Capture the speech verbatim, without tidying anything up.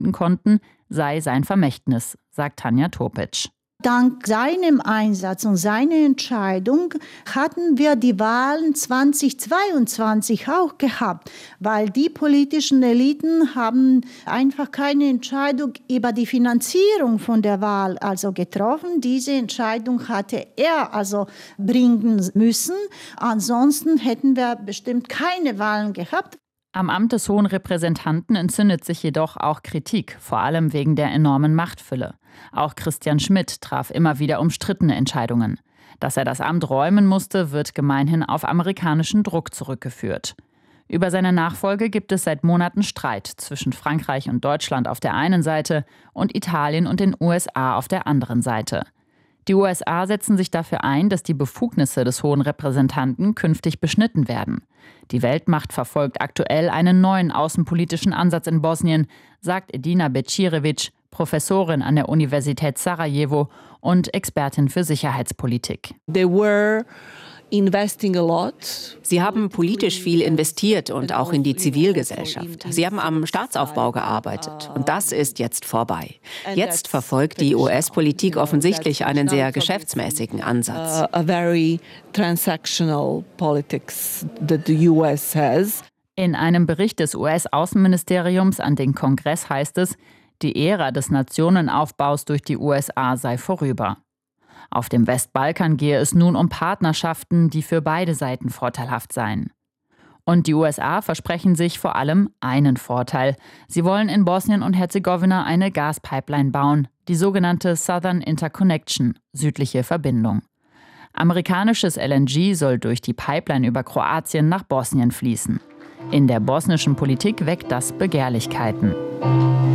finden konnten, sei sein Vermächtnis, sagt Tanja Topic. Dank seinem Einsatz und seiner Entscheidung hatten wir die Wahlen zweitausendzweiundzwanzig auch gehabt, weil die politischen Eliten haben einfach keine Entscheidung über die Finanzierung von der Wahl also getroffen. Diese Entscheidung hatte er also bringen müssen. Ansonsten hätten wir bestimmt keine Wahlen gehabt. Am Amt des Hohen Repräsentanten entzündet sich jedoch auch Kritik, vor allem wegen der enormen Machtfülle. Auch Christian Schmidt traf immer wieder umstrittene Entscheidungen. Dass er das Amt räumen musste, wird gemeinhin auf amerikanischen Druck zurückgeführt. Über seine Nachfolge gibt es seit Monaten Streit zwischen Frankreich und Deutschland auf der einen Seite und Italien und den U S A auf der anderen Seite. Die U S A setzen sich dafür ein, dass die Befugnisse des Hohen Repräsentanten künftig beschnitten werden. Die Weltmacht verfolgt aktuell einen neuen außenpolitischen Ansatz in Bosnien, sagt Edina Bećirević, Professorin an der Universität Sarajevo und Expertin für Sicherheitspolitik. They were investing a lot. Sie haben politisch viel investiert und auch in die Zivilgesellschaft. Sie haben am Staatsaufbau gearbeitet und das ist jetzt vorbei. Jetzt verfolgt die U S-Politik offensichtlich einen sehr geschäftsmäßigen Ansatz. A very transactional politics that the U S has. In einem Bericht des U S-Außenministeriums an den Kongress heißt es, die Ära des Nationenaufbaus durch die U S A sei vorüber. Auf dem Westbalkan gehe es nun um Partnerschaften, die für beide Seiten vorteilhaft seien. Und die U S A versprechen sich vor allem einen Vorteil. Sie wollen in Bosnien und Herzegowina eine Gaspipeline bauen, die sogenannte Southern Interconnection, südliche Verbindung. Amerikanisches L N G soll durch die Pipeline über Kroatien nach Bosnien fließen. In der bosnischen Politik weckt das Begehrlichkeiten.